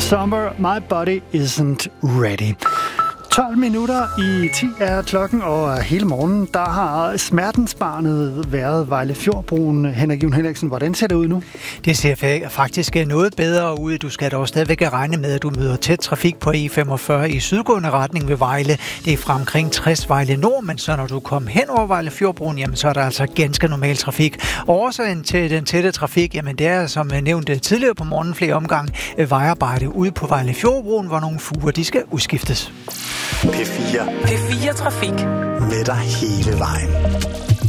Summer, My Body Isn't Ready. 12 minutter i 10 er klokken, og hele morgen, der har smertensbarnet været Vejle Fjordbroen. Henrik Jun Henriksen, hvordan ser det ud nu? Det ser faktisk noget bedre ud. Du skal dog stadigvæk regne med, at du møder tæt trafik på E45 i sydgående retning ved Vejle. Det er fra omkring 60 Vejle Nord, men så når du kommer hen over Vejle Fjordbroen, jamen så er der altså ganske normal trafik. Årsagen til den tætte trafik, jamen det er, som nævnt tidligere på morgenen flere omgange, vejarbejde ude på Vejle Fjordbroen, hvor nogle fuger de skal udskiftes. P4 Trafik. Med dig hele vejen.